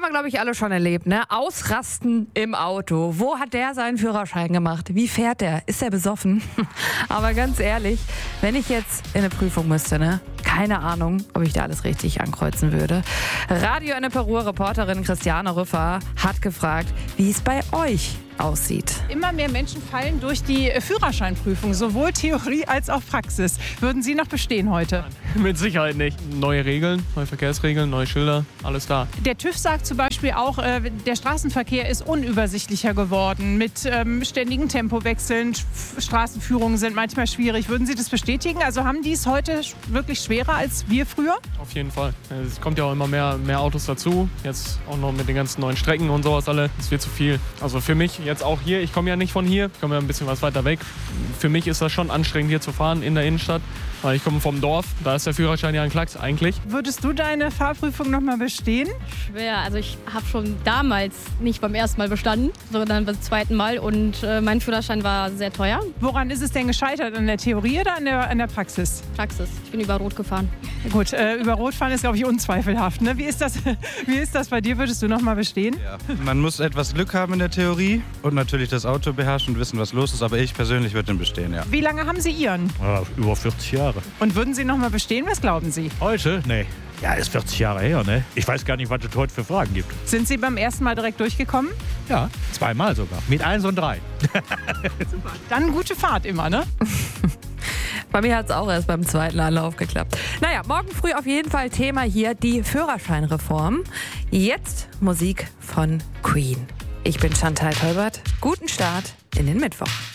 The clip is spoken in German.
Haben wir, glaube ich, alle schon erlebt, ne? Ausrasten im Auto. Wo hat der seinen Führerschein gemacht? Wie fährt der? Ist der besoffen? Aber ganz ehrlich, wenn ich jetzt in eine Prüfung müsste, ne? Keine Ahnung, ob ich da alles richtig ankreuzen würde. Radio Ennepe-Ruhr-Reporterin Christiane Rüffer hat gefragt, wie es bei euch aussieht. Immer mehr Menschen fallen durch die Führerscheinprüfung, sowohl Theorie als auch Praxis. Würden Sie noch bestehen heute? Mit Sicherheit nicht. Neue Regeln, neue Verkehrsregeln, neue Schilder, alles da. Der TÜV sagt zum Beispiel auch, der Straßenverkehr ist unübersichtlicher geworden. Mit ständigen Tempowechseln, Straßenführungen sind manchmal schwierig. Würden Sie das bestätigen? Also haben die es heute wirklich schwerer als wir früher? Auf jeden Fall. Es kommt ja auch immer mehr Autos dazu. Jetzt auch noch mit den ganzen neuen Strecken und sowas alle. Es wird zu viel. Also für mich jetzt auch hier, ich komme ja nicht von hier, ich komme ja ein bisschen was weiter weg. Für mich ist das schon anstrengend hier zu fahren in der Innenstadt, weil ich komme vom Dorf, da ist der Führerschein ja ein Klacks eigentlich. Würdest du deine Fahrprüfung noch mal bestehen? Schwer, also ich habe schon damals nicht beim ersten Mal bestanden, sondern beim zweiten Mal und mein Führerschein war sehr teuer. Woran ist es denn gescheitert? An der Theorie oder an der Praxis? Praxis, ich bin über Rot gefahren. Gut, über Rot fahren ist, glaube ich, unzweifelhaft. Ne? Wie ist das bei dir? Würdest du noch mal bestehen? Ja. Man muss etwas Glück haben in der Theorie und natürlich das Auto beherrschen und wissen, was los ist. Aber ich persönlich würde den bestehen, ja. Wie lange haben Sie Ihren? Über 40 Jahre. Und würden Sie noch mal bestehen? Was glauben Sie? Heute? Nee. Ja, ist 40 Jahre her, ne? Ich weiß gar nicht, was es heute für Fragen gibt. Sind Sie beim ersten Mal direkt durchgekommen? Ja, zweimal sogar. Mit 1 und 3. Super. Dann gute Fahrt immer, ne? Bei mir hat es auch erst beim zweiten Anlauf geklappt. Naja, morgen früh auf jeden Fall Thema hier, die Führerscheinreform. Jetzt Musik von Queen. Ich bin Chantal Tolbert. Guten Start in den Mittwoch.